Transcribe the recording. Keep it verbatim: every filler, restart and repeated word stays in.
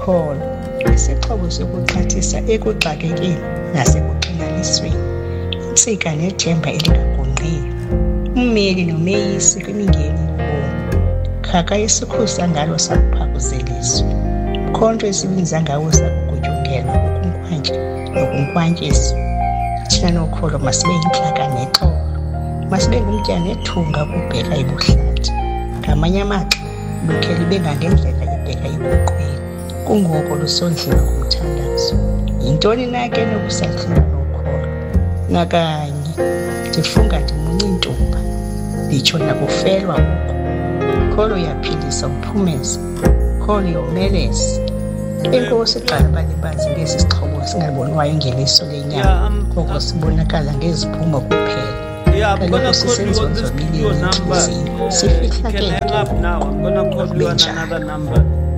ukholo isixhobo sokuxhathisa ekuxakekeni nasekuqinganisweni, intsika nethemba elingagungqiyo, ummeli nomeyisi kwimingeni yobomi. Khaka isikhusa ngalo sakuphakuzeliswa, mkhonto esibinza ngawo sakugutyungelwa kukunkwantya nokunkwantyiswa. Thina nokholo masibe yintlaka nexolo, masibe ngumtya nethunga ukubheka ibuhlathi. Ngamanye amaxa lukhe libe ngangendlela ibheka ebuqweni, kungoko lusondliwe ngumthandazo. Yintoni na ke nokusahlula nokholo? Nakanye ndifunga ndimunye intumba, nditsho nakufelwa oku. Kholo uyaphilisa uphumeza, kholo yomeleza. Enkosi qala balibazi ngesi sixhobo singabonwayo ngeliso lenyama, koko sibonakala ngeziphumo kuphela. Kaloku sisenziwa zombili yentliziyo, sifihlakele benjalo.